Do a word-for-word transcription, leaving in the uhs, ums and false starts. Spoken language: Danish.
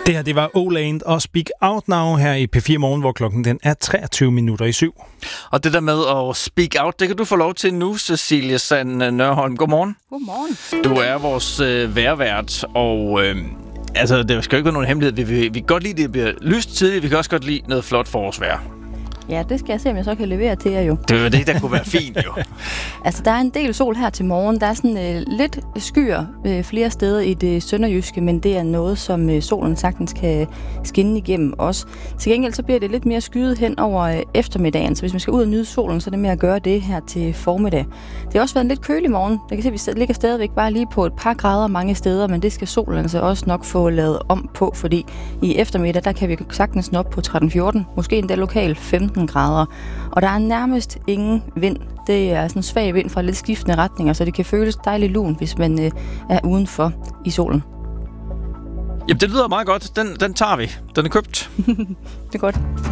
Det her, det var O-Land og Speak Out Now her i P fire Morgen, hvor klokken den er treogtyve minutter i syv. Og det der med at speak out, det kan du få lov til nu, Cecilie Sand Nørholm. Godmorgen. Godmorgen. Du er vores øh, værvært, og øh, altså, det skal jo ikke være nogen hemmelighed. Vi, vi, vi kan godt lide, at det bliver lyst tidligt. Vi kan også godt lide noget flot forårsvejr. Ja, det skal jeg se, om jeg så kan levere til jer jo. Det er det, der kunne være fint jo. Altså, der er en del sol her til morgen. Der er sådan øh, lidt skyer øh, flere steder i det sønderjyske, men det er noget, som øh, solen sagtens kan skinne igennem også. Til gengæld så bliver det lidt mere skyet hen over øh, eftermiddagen, så hvis man skal ud og nyde solen, så er det med at gøre det her til formiddag. Det har også været en lidt kølig morgen. Jeg kan se, at vi ligger stadigvæk bare lige på et par grader mange steder, men det skal solen altså også nok få lavet om på, fordi i eftermiddag, der kan vi sagtens nå op på tretten fjorten, måske endda lokalt femten grader. Og der er nærmest ingen vind. Det er sådan en svag vind fra lidt skiftende retninger, så det kan føles dejligt lun, hvis man øh, er udenfor i solen. Jamen, det lyder meget godt. Den, den tager vi. Den er købt. Det er godt.